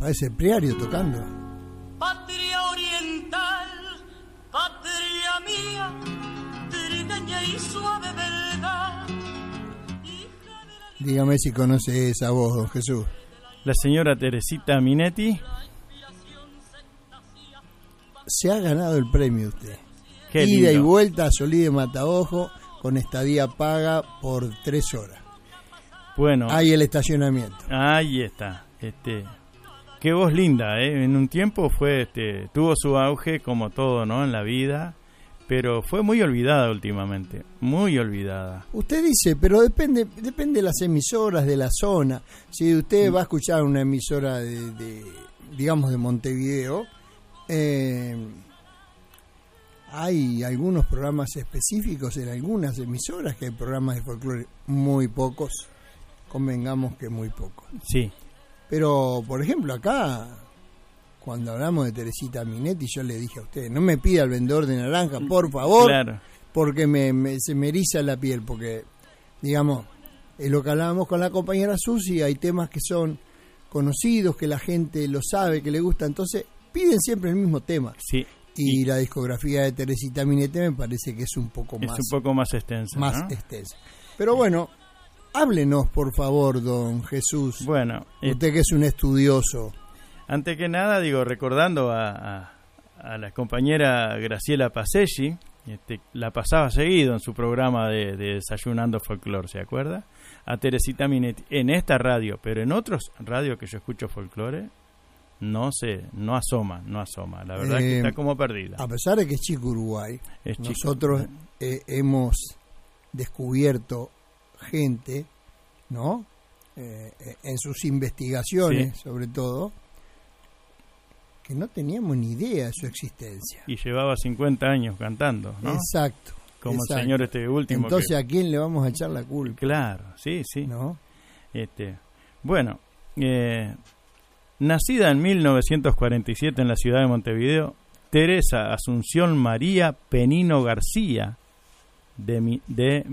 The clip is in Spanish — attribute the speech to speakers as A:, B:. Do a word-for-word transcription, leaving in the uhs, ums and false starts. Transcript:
A: Parece el Priario tocando.
B: Patria oriental, patria mía, trigueña y suave verdad.
A: Dígame si conoce esa voz, don Jesús.
C: La señora Teresita Minetti.
A: Se ha ganado el premio usted.
C: Qué
A: Ida
C: lindo.
A: y vuelta a Solí de Mataojo con estadía paga por tres horas.
C: Bueno,
A: Hay el estacionamiento.
C: ahí está. Este, qué voz linda, ¿eh? En un tiempo fue, este, tuvo su auge como todo, ¿no? En la vida, pero fue muy olvidada últimamente, muy olvidada.
A: Usted dice, pero depende depende de las emisoras, de la zona. Si usted va a escuchar una emisora de, de digamos, de Montevideo, eh, hay algunos programas específicos en algunas emisoras, que hay programas de folclore muy pocos, convengamos que muy pocos.
C: Sí.
A: Pero, por ejemplo, acá, cuando hablamos de Teresita Minetti, yo le dije a usted, no me pida el vendedor de naranja, por favor,
C: Claro.
A: porque me, me- se me eriza la piel, porque, digamos, es lo que hablábamos con la compañera Susi, hay temas que son conocidos, que la gente lo sabe, que le gusta, entonces piden siempre el mismo tema.
C: Sí.
A: Y la discografía de Teresita Minetti me parece que es un poco
C: Es
A: más,
C: un poco más extensa,
A: más
C: ¿no?
A: extensa. Pero bueno, háblenos, por favor, don Jesús.
C: Bueno, eh,
A: Usted que es un estudioso.
C: antes que nada, digo, recordando a, a, a la compañera Graciela Paselli, este, la pasaba seguido en su programa de, de Desayunando Folclore, ¿se acuerda? A Teresita Minetti, en esta radio, pero en otros radios que yo escucho folclore, no sé, no asoma, no asoma. La verdad
A: Eh,
C: que está como perdida.
A: A pesar de que es chico Uruguay,
C: Es chico.
A: nosotros eh, hemos descubierto gente, ¿no? Eh, eh, en sus investigaciones,
C: Sí.
A: sobre todo, que no teníamos ni idea de su existencia.
C: Y llevaba cincuenta años cantando, ¿no?
A: Exacto.
C: Como
A: exacto.
C: el señor este último.
A: Entonces,
C: que-
A: ¿a quién le vamos a echar la culpa?
C: Claro, sí, sí.
A: ¿No?
C: Este, bueno, eh, nacida en mil novecientos cuarenta y siete en la ciudad de Montevideo, Teresa Asunción María Penino García, de, mi, de